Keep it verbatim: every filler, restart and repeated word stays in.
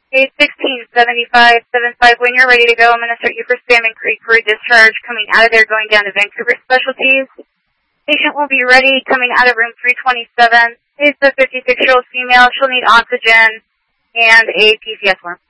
eight sixteen seventy-five seventy-five, when you're ready to go, I'm going to start you for Salmon Creek for a discharge coming out of there going down to Vancouver Specialties. Patient will be ready coming out of room three twenty-seven. It's a fifty-six-year-old female. She'll need oxygen and a P C S form.